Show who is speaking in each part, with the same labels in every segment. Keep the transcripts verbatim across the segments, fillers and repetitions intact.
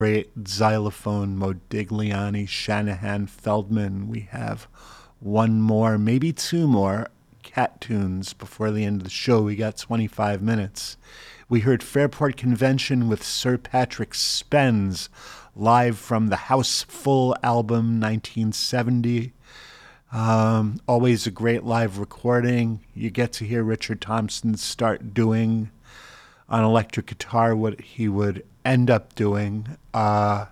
Speaker 1: Great xylophone, Modigliani, Shanahan, Feldman. We have one more, maybe two more cat tunes before the end of the show. We got twenty-five minutes. We heard Fairport Convention with Sir Patrick Spens, live from the House Full album, nineteen seventy. Um, always a great live recording. You get to hear Richard Thompson start doing on electric guitar what he would end up doing. Uh,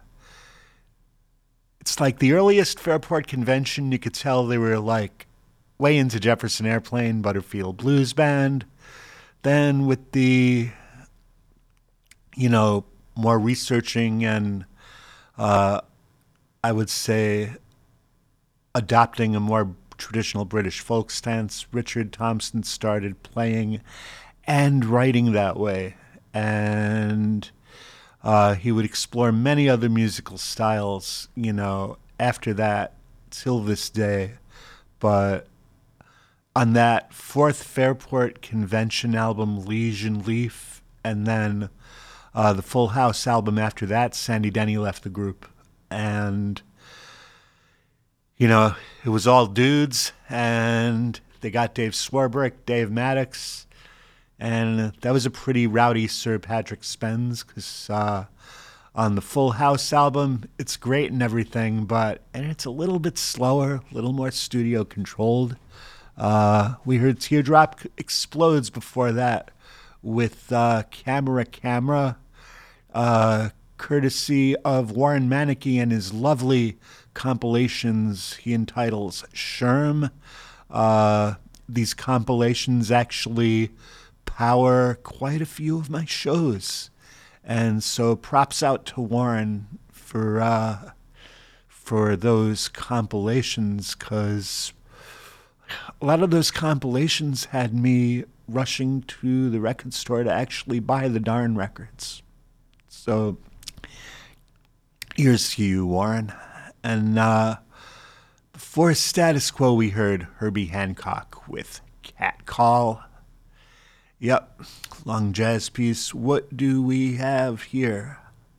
Speaker 1: it's like the earliest Fairport Convention, you could tell they were like way into Jefferson Airplane, Butterfield Blues Band. Then with the, you know, more researching and uh, I would say adopting a more traditional British folk stance, Richard Thompson started playing and writing that way. And uh, he would explore many other musical styles, you know, after that till this day. But on that fourth Fairport Convention album, Legion Leaf, and then uh, the Full House album after that, Sandy Denny left the group. And, you know, it was all dudes, and they got Dave Swarbrick, Dave Maddox, and that was a pretty rowdy Sir Patrick Spens, because uh, on the Full House album, it's great and everything, but and it's a little bit slower, a little more studio controlled. Uh, we heard Teardrop Explodes before that with uh, Camera Camera, uh, courtesy of Warren Manneke and his lovely compilations he entitles Sherm. Uh, these compilations actually power quite a few of my shows. And so props out to Warren for uh, for those compilations, because a lot of those compilations had me rushing to the record store to actually buy the darn records. So here's to you, Warren. And uh, before Status Quo, we heard Herbie Hancock with Cat Call. Yep, long jazz piece. What do we have here?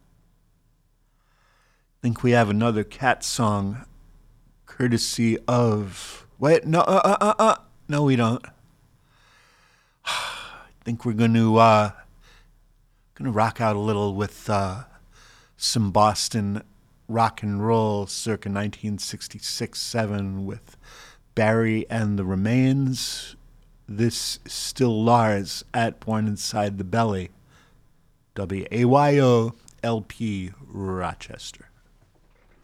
Speaker 1: I think we have another cat song, courtesy of... Wait, no, uh, uh, uh, uh. No, we don't. I think we're going to uh, gonna rock out a little with uh, some Boston rock and roll circa nineteen sixty-six seven with Barry and the Remains. This is still Lars at Born Inside the Belly. W A Y O L P Rochester.